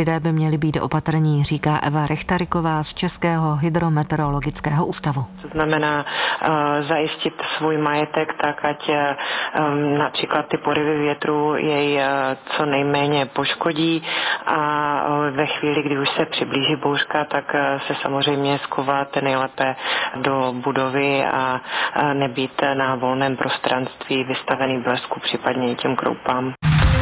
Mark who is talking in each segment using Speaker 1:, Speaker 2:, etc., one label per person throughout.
Speaker 1: Lidé by měli být opatrní, říká Eva Richtariková z Českého hydrometeorologického ústavu.
Speaker 2: To znamená zajistit svůj majetek tak, ať například ty porivy větru jej co nejméně poškodí a ve chvíli, kdy už se přiblíží bouřka, tak se samozřejmě schovat nejlépe do budovy a nebýt na volném prostranství vystavený blesku, případně i těm kroupám.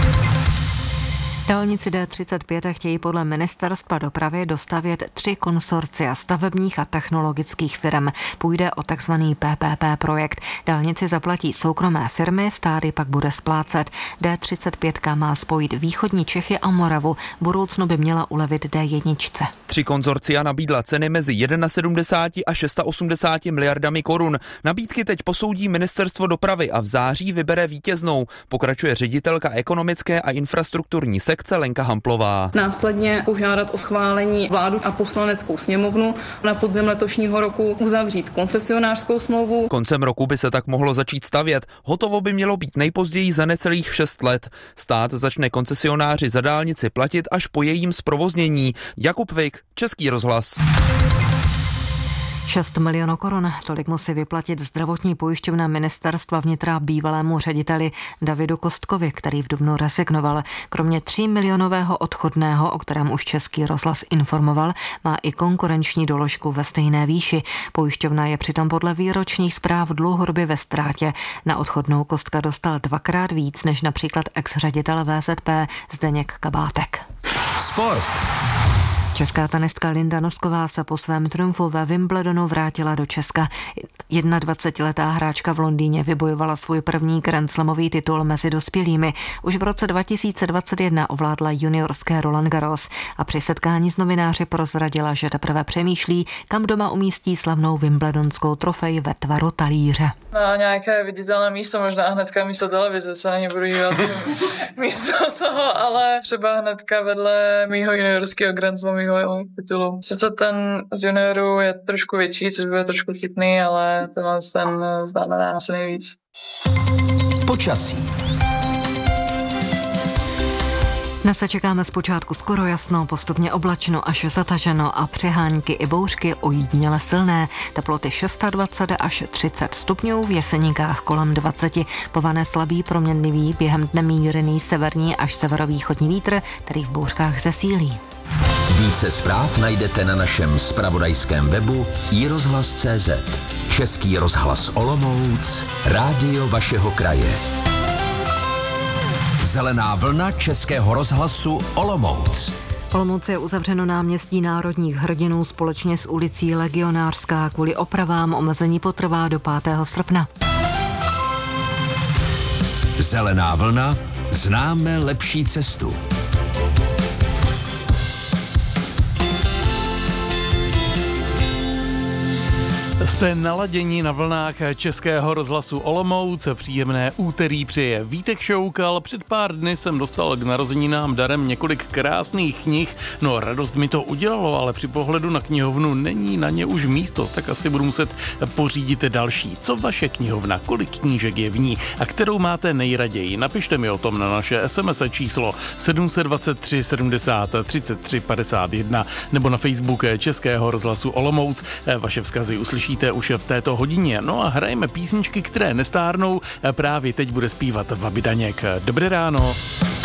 Speaker 1: Dálnici D35 chtějí podle ministerstva dopravy dostavět 3 konsorcia stavebních a technologických firm. Půjde o takzvaný PPP projekt. Dálnici zaplatí soukromé firmy, stát pak bude splácet. D35 má spojit východní Čechy a Moravu. V budoucnu by měla ulevit D1.
Speaker 3: 3 konzorcia nabídla ceny mezi 71 a 680 miliardami korun. Nabídky teď posoudí ministerstvo dopravy a v září vybere vítěznou. Pokračuje ředitelka ekonomické a infrastrukturní sekce Lenka Hamplová.
Speaker 4: Následně požádat o schválení vládu a poslaneckou sněmovnu, na podzim letošního roku uzavřít koncesionářskou smlouvu.
Speaker 3: Koncem roku by se tak mohlo začít stavět. Hotovo by mělo být nejpozději za necelých 6 let. Stát začne koncesionáři za dálnici platit až po jejím zprovoznění. Jakub Vik, Český rozhlas.
Speaker 1: 6 milionů korun, tolik musí vyplatit zdravotní pojišťovna ministerstva vnitra bývalému řediteli Davidu Kostkovi, který v dubnu rezignoval. Kromě 3 milionového odchodného, o kterém už Český rozhlas informoval, má i konkurenční doložku ve stejné výši. Pojišťovna je přitom podle výročních zpráv dlouhodobě ve ztrátě. Na odchodnou Kostka dostal 2krát víc než například ex-ředitel VZP Zdeněk Kabátek.
Speaker 5: Sport.
Speaker 1: Česká tenistka Linda Nosková se po svém triumfu ve Wimbledonu vrátila do Česka. 21letá hráčka v Londýně vybojovala svůj první grandslamový titul mezi dospělými. Už v roce 2021 ovládla juniorské Roland Garros a při setkání s novináři prozradila, že teprve přemýšlí, kam doma umístí slavnou wimbledonskou trofej ve tvaru talíře.
Speaker 4: Na nějaké viditelné místo, možná hnedka místo televize, se na ně budu dívat místo toho, ale třeba hnedka vedle mýho juniorského grandslamového titulu. Sice ten z juniorů je trošku větší, což bude trošku chytný, ale ten znamená asi nejvíc.
Speaker 5: Počasí.
Speaker 1: Dnes se čekáme zpočátku skoro jasno, postupně oblačno až zataženo a přehánky i bouřky ojediněle silné. Teploty 26 až 30 stupňů, v Jeseníkách kolem 20. Pované slabý proměnlivý, během dne mírný severní až severovýchodní vítr, který v bouřkách zesílí.
Speaker 5: Více zpráv najdete na našem zpravodajském webu iRozhlas.cz. Český rozhlas Olomouc, rádio vašeho kraje. Zelená vlna Českého rozhlasu Olomouc.
Speaker 1: V Olomouci je uzavřeno náměstí národních hrdinů společně s ulicí Legionářská. Kvůli opravám omezení potrvá do 5. srpna.
Speaker 5: Zelená vlna, známe lepší cestu.
Speaker 6: Jste naladění na vlnách Českého rozhlasu Olomouc. Příjemné úterý přeje Vítek Šoukal. Před pár dny jsem dostal k narozeninám darem několik krásných knih. No, radost mi to udělalo, ale při pohledu na knihovnu není na ně už místo, tak asi budu muset pořídit další. Co vaše knihovna? Kolik knížek je v ní? A kterou máte nejraději? Napište mi o tom na naše SMS číslo 723 70 33 51 nebo na Facebook Českého rozhlasu Olomouc. Vaše vzkazy uslyšíte už v této hodině. No a hrajeme písničky, které nestárnou. Právě teď bude zpívat Vaby Daněk. Dobré ráno.